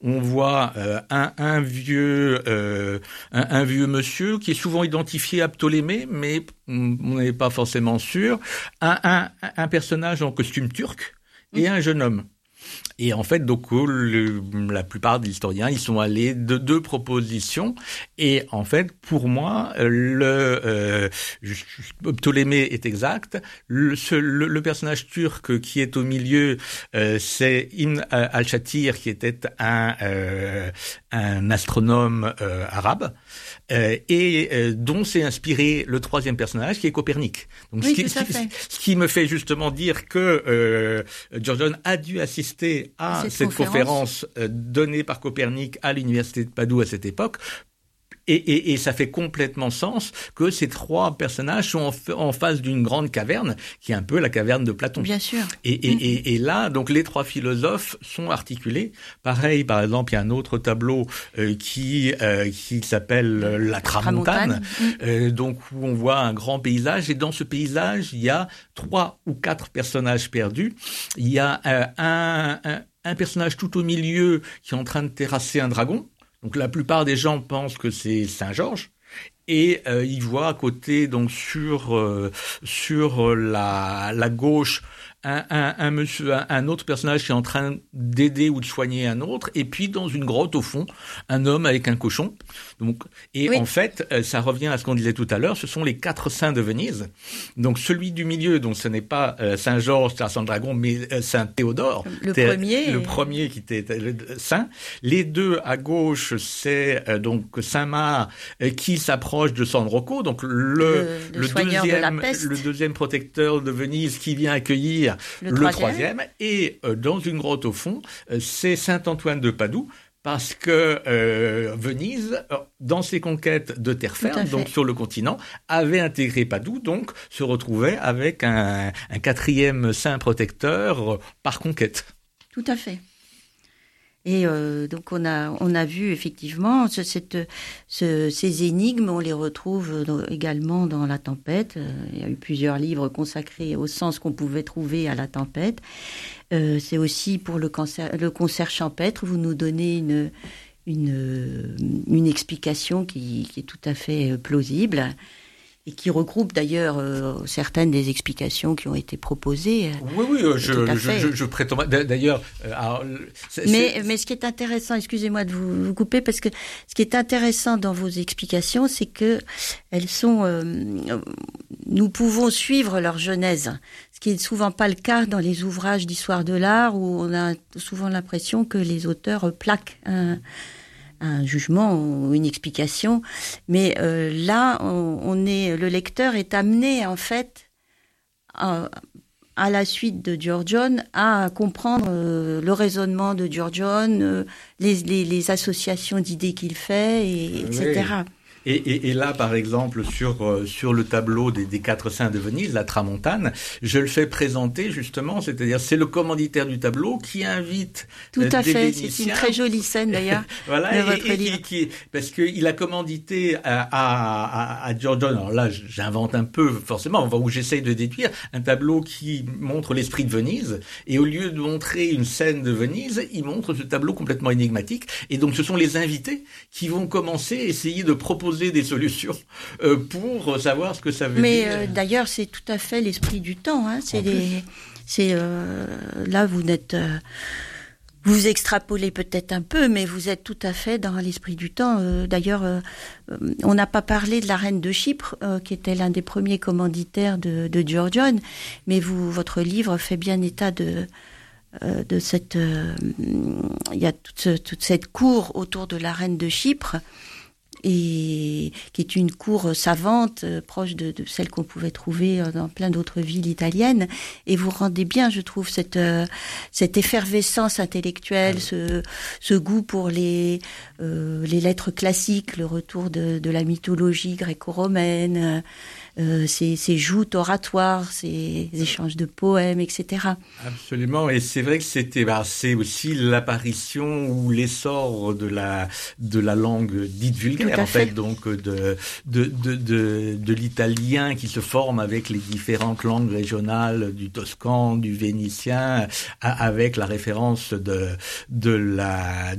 on voit un vieux monsieur qui est souvent identifié à Ptolémée, mais on n'est pas forcément sûr. Un personnage en costume turc et un jeune homme. Et en fait, donc, la plupart des historiens, ils sont allés de deux propositions. Et en fait, pour moi, Ptolémée est exact. Le personnage turc qui est au milieu, c'est Ibn al-Shatir, qui était un astronome arabe. Dont s'est inspiré le troisième personnage, qui est Copernic. Donc, oui, ce qui me fait justement dire que Giorgione a dû assister à cette conférence donnée par Copernic à l'université de Padoue à cette époque. Et ça fait complètement sens que ces trois personnages sont en face d'une grande caverne, qui est un peu la caverne de Platon. Bien sûr. Et là, donc, les trois philosophes sont articulés. Pareil, par exemple, il y a un autre tableau qui s'appelle La Tramontane, donc où on voit un grand paysage. Et dans ce paysage, il y a 3 ou 4 personnages perdus. Il y a un personnage tout au milieu qui est en train de terrasser un dragon. Donc la plupart des gens pensent que c'est Saint-Georges, et ils voient à côté, donc sur la gauche, un autre personnage qui est en train d'aider ou de soigner un autre, et puis dans une grotte au fond, un homme avec un cochon. Donc, en fait, ça revient à ce qu'on disait tout à l'heure, ce sont les 4 saints de Venise. Donc celui du milieu, donc ce n'est pas Saint-Georges, Saint Dragon, mais Saint Théodore. Le premier qui était le saint. Les deux à gauche, c'est donc Saint Marc qui s'approche de San Rocco, donc le deuxième protecteur de Venise qui vient accueillir le troisième, et dans une grotte au fond, c'est Saint Antoine de Padoue, parce que Venise, dans ses conquêtes de terre ferme, donc sur le continent, avait intégré Padoue, donc se retrouvait avec un 4e saint protecteur par conquête. Tout à fait. Et donc on a vu effectivement ces énigmes, on les retrouve également dans La Tempête. Il y a eu plusieurs livres consacrés au sens qu'on pouvait trouver à La Tempête. C'est aussi pour le concert champêtre, vous nous donnez une explication qui est tout à fait plausible. Et qui regroupe d'ailleurs certaines des explications qui ont été proposées. Oui, je prétends. D'ailleurs, mais ce qui est intéressant, excusez-moi de vous couper, parce que ce qui est intéressant dans vos explications, c'est que elles sont. Nous pouvons suivre leur genèse, ce qui est souvent pas le cas dans les ouvrages d'histoire de l'art, où on a souvent l'impression que les auteurs plaquent un jugement ou une explication, mais là, le lecteur est amené en fait à la suite de Giorgione à comprendre le raisonnement de Giorgione, les associations d'idées qu'il fait, etc. Et là, par exemple, sur le tableau des 4 saints de Venise, la Tramontane, je le fais présenter justement, c'est-à-dire c'est le commanditaire du tableau qui invite tout à des fait, Vénitiens. C'est une très jolie scène d'ailleurs. Voilà, de votre livre. Parce qu'il a commandité à Giorgione. Alors là, j'invente un peu forcément, où j'essaye de déduire un tableau qui montre l'esprit de Venise, et au lieu de montrer une scène de Venise, il montre ce tableau complètement énigmatique. Et donc, ce sont les invités qui vont commencer à essayer de proposer des solutions pour savoir ce que ça veut dire. Mais d'ailleurs, c'est tout à fait l'esprit du temps. Hein. Là, vous extrapolez peut-être un peu, mais vous êtes tout à fait dans l'esprit du temps. D'ailleurs, on n'a pas parlé de la reine de Chypre, qui était l'un des premiers commanditaires de Giorgione, mais votre livre fait bien état de cette... il y a toute cette cour autour de la reine de Chypre, et qui est une cour savante, proche de celle qu'on pouvait trouver dans plein d'autres villes italiennes. Et vous rendez bien, je trouve, cette effervescence intellectuelle, ce goût pour les lettres classiques, le retour de la mythologie gréco-romaine, ces joutes oratoires, ces échanges de poèmes, etc. Absolument, et c'est vrai que c'est aussi l'apparition ou l'essor de la langue dite vulgaire, en fait, donc de l'italien qui se forme avec les différentes langues régionales, du toscan, du vénitien, avec la référence de la